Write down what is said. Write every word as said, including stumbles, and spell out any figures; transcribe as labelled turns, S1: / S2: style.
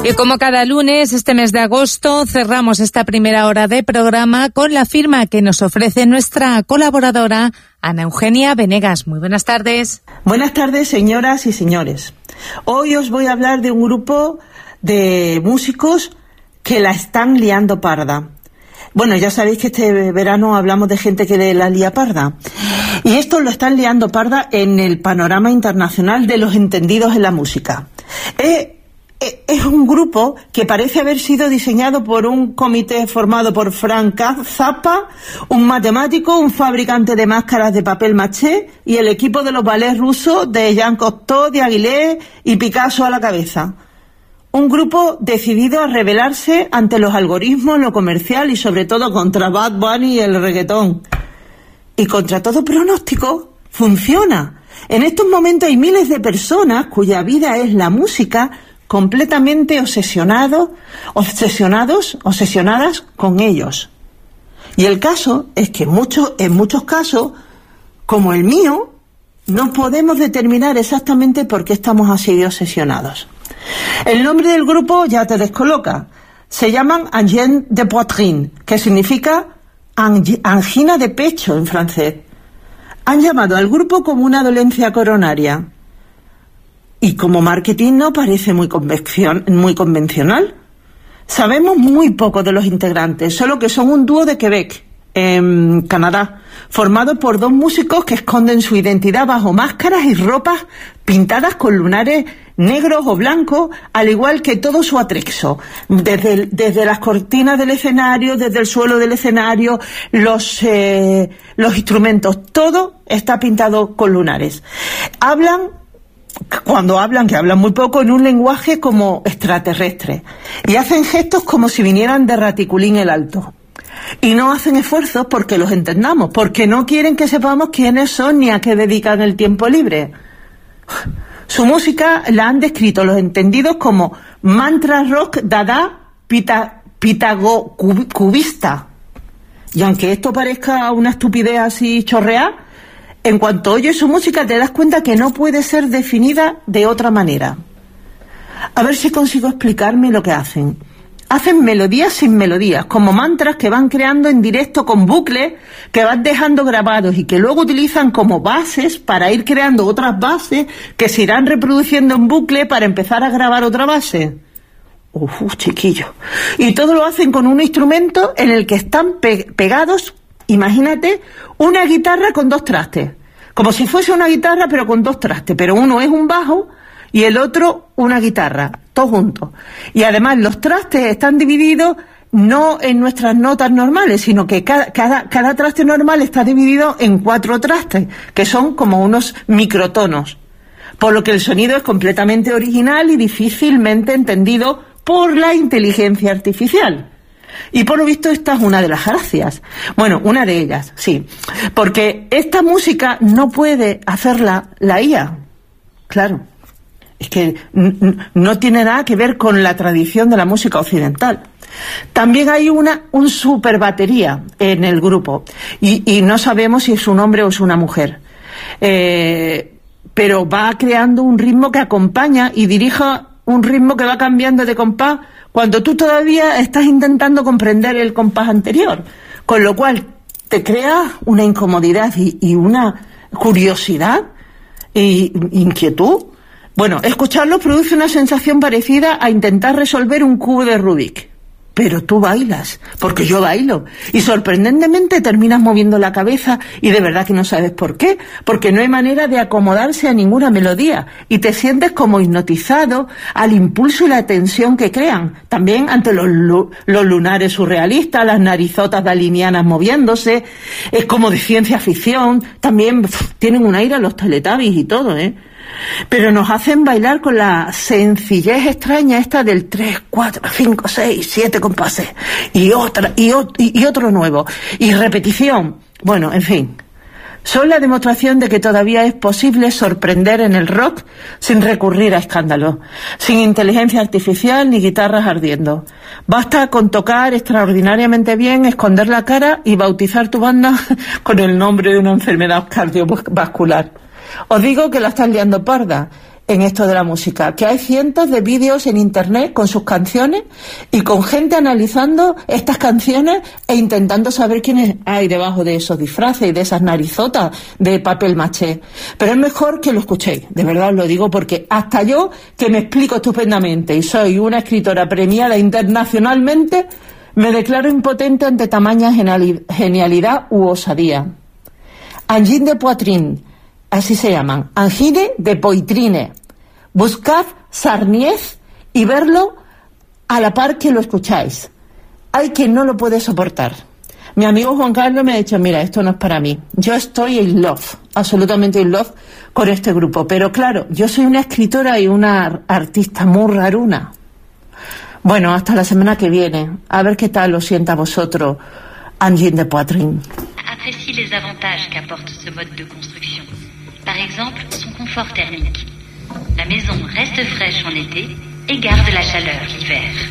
S1: Y como cada lunes, este mes de agosto, cerramos esta primera hora de programa con la firma que nos ofrece nuestra colaboradora, Ana Eugenia Venegas. Muy buenas tardes.
S2: Buenas tardes, señoras y señores. Hoy os voy a hablar de un grupo de músicos que la están liando parda. Bueno, ya sabéis que este verano hablamos de gente que la lía parda. Y esto lo están liando parda en el panorama internacional de los entendidos en la música. Eh, Es un grupo que parece haber sido diseñado por un comité formado por Frank Zappa, un matemático, un fabricante de máscaras de papel maché y el equipo de los ballets rusos de Jean Cocteau, de Aguilé y Picasso a la cabeza. Un grupo decidido a rebelarse ante los algoritmos, lo comercial y sobre todo contra Bad Bunny y el reggaetón. Y contra todo pronóstico, funciona. En estos momentos hay miles de personas cuya vida es la música, completamente obsesionados, obsesionados, obsesionadas con ellos. Y el caso es que muchos, en muchos casos, como el mío, no podemos determinar exactamente por qué estamos así obsesionados. El nombre del grupo ya te descoloca. Se llaman angine de poitrine, que significa angina de pecho en francés. Han llamado al grupo como una dolencia coronaria. Y como marketing no parece muy, convención, muy convencional. Sabemos muy poco de los integrantes, solo que son un dúo de Quebec, en Canadá, formado por dos músicos que esconden su identidad bajo máscaras y ropas pintadas con lunares negros o blancos, al igual que todo su atrexo, desde, el, desde las cortinas del escenario, desde el suelo del escenario, los, eh, los instrumentos, todo está pintado con lunares. Hablan Cuando hablan, que hablan muy poco, en un lenguaje como extraterrestre. Y hacen gestos como si vinieran de Raticulín el Alto. Y no hacen esfuerzos porque los entendamos, porque no quieren que sepamos quiénes son ni a qué dedican el tiempo libre. Su música la han descrito los entendidos como mantra rock dada pita, pitago cubista. Y aunque esto parezca una estupidez así chorreada, en cuanto oyes su música te das cuenta que no puede ser definida de otra manera. A ver si consigo explicarme lo que hacen. Hacen melodías sin melodías, como mantras que van creando en directo con bucles que van dejando grabados y que luego utilizan como bases para ir creando otras bases que se irán reproduciendo en bucle para empezar a grabar otra base. Uf, chiquillo. Y todo lo hacen con un instrumento en el que están pe- pegados. Imagínate una guitarra con dos trastes, como si fuese una guitarra pero con dos trastes, pero uno es un bajo y el otro una guitarra, todos juntos. Y además los trastes están divididos no en nuestras notas normales, sino que cada, cada, cada traste normal está dividido en cuatro trastes, que son como unos microtonos, por lo que el sonido es completamente original y difícilmente entendido por la inteligencia artificial. Y por lo visto esta es una de las gracias. Bueno, una de ellas, sí. Porque esta música no puede hacerla la I A. Claro. Es que n- no tiene nada que ver con la tradición de la música occidental. También hay una un super batería en el grupo. Y, y no sabemos si es un hombre o es una mujer. Eh, pero va creando un ritmo que acompaña y dirija un ritmo que va cambiando de compás cuando tú todavía estás intentando comprender el compás anterior, con lo cual te crea una incomodidad y, y una curiosidad e inquietud. Bueno, escucharlo produce una sensación parecida a intentar resolver un cubo de Rubik. Pero tú bailas, porque yo bailo, y sorprendentemente terminas moviendo la cabeza y de verdad que no sabes por qué, porque no hay manera de acomodarse a ninguna melodía y te sientes como hipnotizado al impulso y la tensión que crean, también ante los, los lunares surrealistas, las narizotas dalinianas moviéndose, es como de ciencia ficción, también pff, tienen un aire a los Teletubbies y todo, ¿eh? Pero nos hacen bailar con la sencillez extraña esta del tres, cuatro, cinco, seis, siete compases y otra y, o, y, y otro nuevo y repetición. Bueno, en fin, son la demostración de que todavía es posible sorprender en el rock sin recurrir a escándalos, sin inteligencia artificial ni guitarras ardiendo. Basta con tocar extraordinariamente bien, esconder la cara y bautizar tu banda con el nombre de una enfermedad cardiovascular. Os digo que la están liando parda. en esto de la música, que hay cientos de vídeos en internet con sus canciones y con gente analizando estas canciones e intentando saber quiénes hay debajo de esos disfraces y de esas narizotas de papel maché. Pero es mejor que lo escuchéis, de verdad os lo digo, porque hasta yo, que me explico estupendamente y soy una escritora premiada internacionalmente, me declaro impotente ante tamaña genialidad u osadía. Angine de Poitrine, así se llaman, Angine de Poitrine. Buscad Sarniez y verlo a la par que lo escucháis. Hay quien no lo puede soportar. Mi amigo Juan Carlos me ha dicho, mira, esto no es para mí. Yo estoy in love, absolutamente in love con este grupo. Pero claro, yo soy una escritora y una artista muy raruna. Bueno, hasta la semana que viene. A ver qué tal lo sienta vosotros, Angine de Poitrine.
S3: Apprécie les avantages qu'apporte ce mode de construction. Par exemple, son confort thermique. La maison reste fraîche en été et garde la chaleur l'hiver.